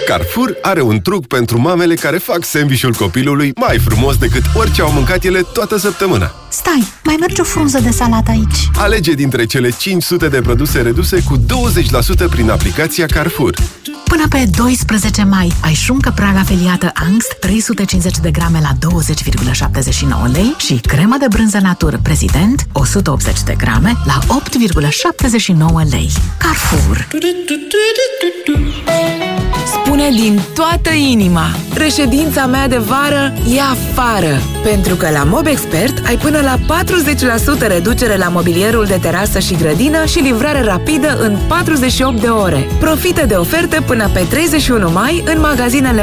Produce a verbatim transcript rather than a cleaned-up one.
Carrefour are un truc pentru mamele care fac sandwich-ul copilului mai frumos decât orice au mâncat ele toată săptămâna. Stai, mai merge o frunză de salată aici. Alege dintre cele cinci sute de produse reduse cu douăzeci la sută prin aplicația Carrefour. Până pe doisprezece mai ai șuncă praga feliată Angst trei sute cincizeci de grame la douăzeci virgulă șaptezeci și nouă lei și cremă de brânză Natur Prezident o sută optzeci de grame la opt virgulă șaptezeci și nouă lei. Carrefour. Spune din toată inima: reședința mea de vară e afară, pentru că la Mobexpert ai până la patruzeci la sută reducere la mobilierul de terasă și grădină și livrare rapidă în patruzeci și opt de ore. Profită de oferte până pe treizeci și unu mai în magazinele